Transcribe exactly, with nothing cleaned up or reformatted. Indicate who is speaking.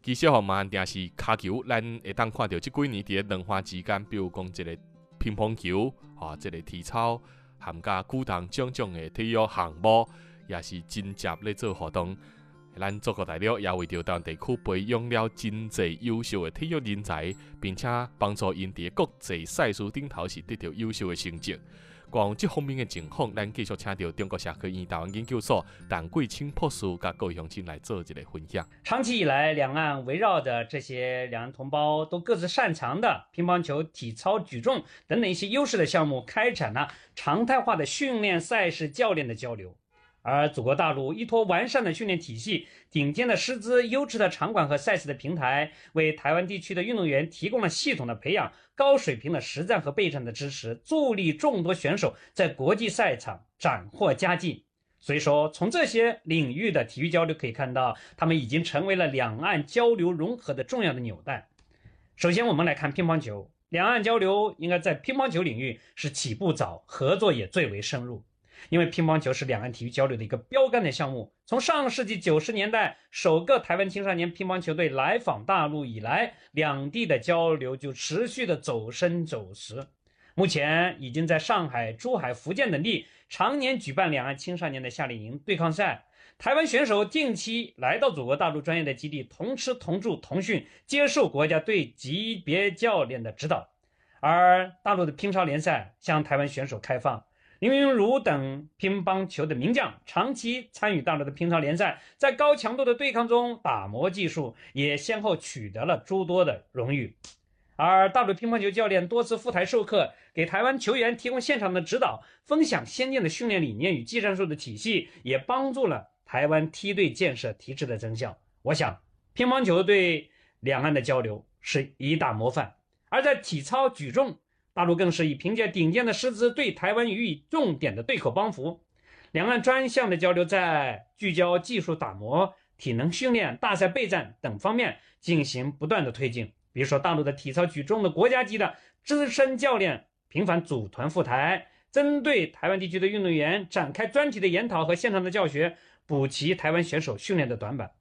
Speaker 1: 其实吼嘛，定是骹球，咱会当看到即几年伫咧两花之间，比如讲一个乒乓球，啊，一个体操，含加举重种种的体育项目，也是真接咧做活动。咱中国大陆也为着台湾地区培养了真侪优秀的体育人才，并且帮助因伫国际赛事顶头是得到优秀的成绩。关于这方面的情况，咱继续请到中国社科院台湾研究所陈桂清博士甲各位乡亲来做一个分享。
Speaker 2: 长期以来，两岸围绕的这些两岸同胞都各自擅长的乒乓球、体操、举重等等一些优势的项目，开展了常态化的训练赛事教练的交流。而祖国大陆依托完善的训练体系、顶尖的师资、优质的场馆和赛事的平台，为台湾地区的运动员提供了系统的培养、高水平的实战和备战的支持，助力众多选手在国际赛场斩获佳绩。所以说，从这些领域的体育交流可以看到，他们已经成为了两岸交流融合的重要的纽带。首先，我们来看乒乓球，两岸交流应该在乒乓球领域是起步早，合作也最为深入。因为乒乓球是两岸体育交流的一个标杆的项目，从上世纪九十年代首个台湾青少年乒乓球队来访大陆以来，两地的交流就持续的走深走实。目前已经在上海、珠海、福建等地常年举办两岸青少年的夏令营对抗赛，台湾选手定期来到祖国大陆专业的基地，同吃同住同训，接受国家队级别教练的指导。而大陆的乒超联赛向台湾选手开放，林昀儒等乒乓球的名将长期参与大陆的乒超联赛，在高强度的对抗中打磨技术，也先后取得了诸多的荣誉。而大陆乒乓球教练多次赴台授课，给台湾球员提供现场的指导，分享先进的训练理念与技战术的体系，也帮助了台湾梯队建设提质的增效。我想，乒乓球对两岸的交流是一大模范。而在体操、举重，大陆更是以凭借顶尖的师资对台湾予以重点的对口帮扶，两岸专项的交流在聚焦技术打磨、体能训练、大赛备战等方面进行不断的推进。比如说，大陆的体操、举重的国家级的资深教练频繁组团赴台，针对台湾地区的运动员展开专题的研讨和现场的教学，补齐台湾选手训练的短板。